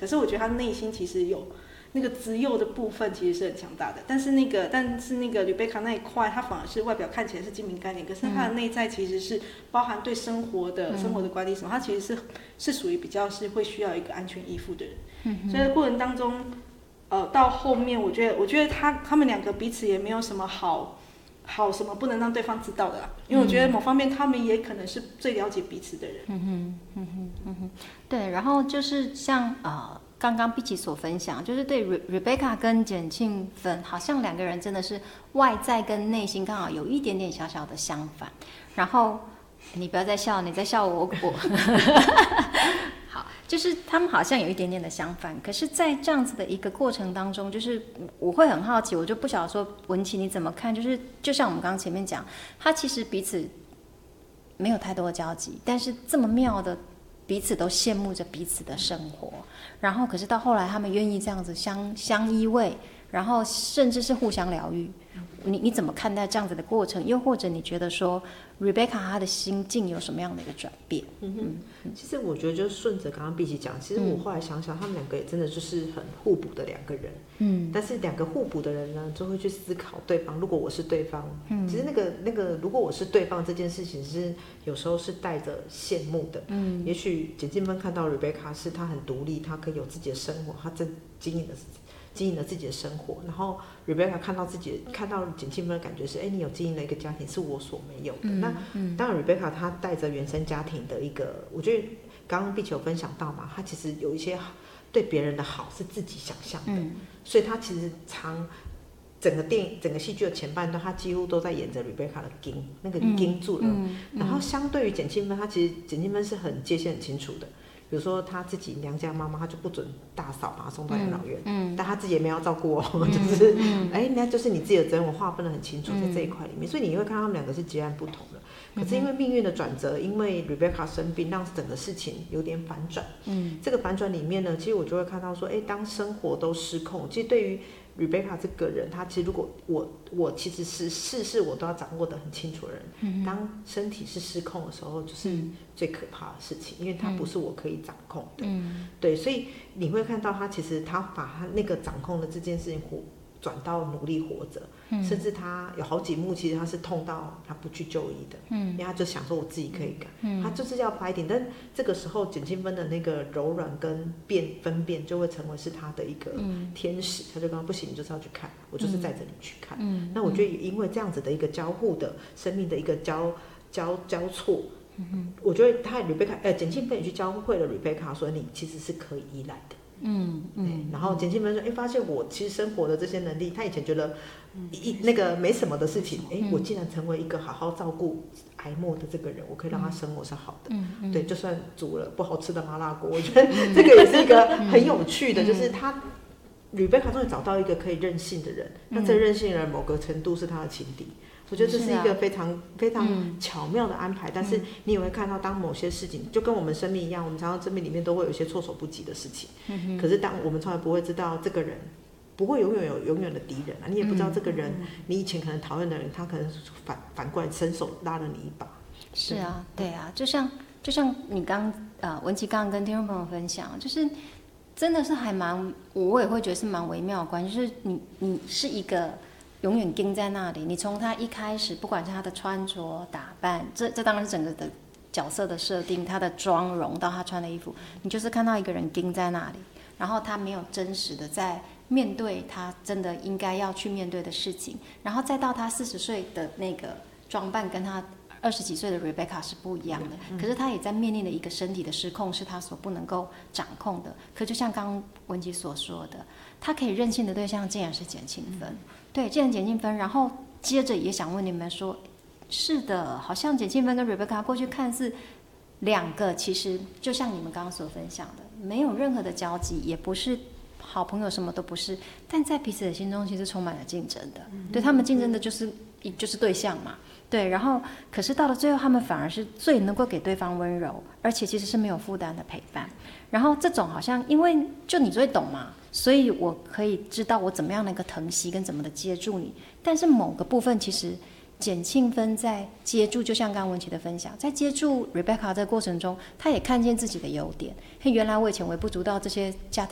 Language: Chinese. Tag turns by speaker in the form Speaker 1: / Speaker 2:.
Speaker 1: 可是我觉得他内心其实有那个自幼的部分其实是很强大的，但是那个 Rebecca 那一块，他反而是外表看起来是精明干练，可是他的内在其实是包含对生活的管理什么，他其实是属于比较是会需要一个安全依附的人。所以在过程当中，到后面我觉得他们两个彼此也没有什么好什么不能让对方知道的啦，因为我觉得某方面他们也可能是最了解彼此的人。
Speaker 2: 对，然后就是像刚刚碧琪所分享，就是对 Rebecca 跟简庆芬，好像两个人真的是外在跟内心刚好有一点点小小的相反。然后你不要再笑，你在笑我好，就是他们好像有一点点的相反，可是在这样子的一个过程当中，就是我会很好奇，我就不晓得说文琪你怎么看，就是就像我们刚刚前面讲，他其实彼此没有太多的交集，但是这么妙的彼此都羡慕着彼此的生活，然后可是到后来他们愿意这样子相依偎，然后甚至是互相疗愈。你怎么看待这样子的过程？又或者你觉得说 Rebecca 她的心境有什么样的一个转变？
Speaker 3: 其实我觉得就是顺着刚刚碧琪讲，其实我后来想想，他们两个也真的就是很互补的两个人。但是两个互补的人呢，就会去思考对方。如果我是对方，其实那个如果我是对方这件事情是有时候是带着羡慕的。也许简静芬看到 Rebecca 是她很独立，她可以有自己的生活，她正经营了自己的生活，然后 Rebecca 看到简庆芬的感觉是，你有经营了一个家庭是我所没有的。那当然 Rebecca 她带着原生家庭的一个，我觉得刚刚碧琪有分享到嘛，她其实有一些对别人的好是自己想象的，所以她其实整个戏剧的前半段，她几乎都在演着 Rebecca 的盯，那个盯住了。然后相对于简庆芬，其实简庆芬是很界限很清楚的。比如说他自己娘家妈妈，他就不准大嫂把他送到养老院，但他自己也没有照顾就是那就是你自己的责任，我划分得很清楚在这一块里面，所以你会看到他们两个是截然不同的。可是因为命运的转折，因为 Rebecca 生病，让整个事情有点反转。这个反转里面呢，其实我就会看到说，当生活都失控，其实对于Rebecca 这个人，他其实如果我其实是事我都要掌握得很清楚的人，当身体是失控的时候，就是最可怕的事情，因为它不是我可以掌控的。对，所以你会看到他其实他把他那个掌控的这件事情转到努力活着，甚至他有好几幕其实他是痛到他不去就医的，因为他就想说我自己可以改，他就是要fighting。但这个时候简庆芬的那个柔软跟分辨就会成为是他的一个天使，他就刚刚不行，你就是要去看，我就是载着你去看。那我觉得也因为这样子的一个交互的生命的一个交错，我觉得他简庆芬也去教会了 Rebecca 说你其实是可以依赖的。然后简庆芬说发现我其实生活的这些能力，他以前觉得那个没什么的事情，我竟然成为一个好好照顾癌末的这个人，我可以让他生活是好的。对，就算煮了不好吃的麻辣锅，我觉得这个也是一个很有趣的，就是他 Rebecca 终于找到一个可以任性的人，那这个任性的人某个程度是他的情敌。我觉得这是一个非常非常巧妙的安排，但是你也会看到，当某些事情就跟我们生命一样，我们常常生命里面都会有一些措手不及的事情。可是当我们从来不会知道这个人不会永远有永远的敌人啊，你也不知道这个人你以前可能讨厌的人，他可能反过来伸手拉了你一把。
Speaker 2: 是啊，对啊，就像你文琪刚刚跟听众朋友分享，就是真的是我也会觉得是蛮微妙的关系，就是你是一个永远盯在那里，你从他一开始，不管是他的穿着打扮，这当然是整个的角色的设定，他的妆容到他穿的衣服，你就是看到一个人盯在那里，然后他没有真实的在面对他真的应该要去面对的事情，然后再到他40岁的那个装扮跟他20几岁的 Rebecca 是不一样的，可是他也在面临的一个身体的失控是他所不能够掌控的。可就像刚刚文琪所说的，他可以任性的对象竟然是简庆芬，对，竟然简庆芬。然后接着也想问你们说，是的，好像简庆芬跟 Rebecca 过去看似两个，其实就像你们刚刚所分享的，没有任何的交集，也不是好朋友，什么都不是，但在彼此的心中其实充满了竞争的。对，他们竞争的就是对象嘛。对，然后可是到了最后，他们反而是最能够给对方温柔，而且其实是没有负担的陪伴。然后这种好像因为就你最懂嘛，所以我可以知道我怎么样的一个疼惜跟怎么的接住你。但是某个部分其实简庆芬在接住，就像刚刚文琪的分享，在接住 Rebecca 这个过程中，她也看见自己的优点。原来我以前微不足道这些家庭